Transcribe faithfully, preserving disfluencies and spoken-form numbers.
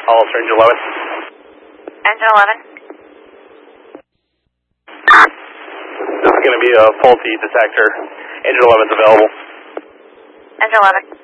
Hollister, engine eleven. Engine eleven. This is going to be a faulty detector. Engine eleven's available. Engine eleven.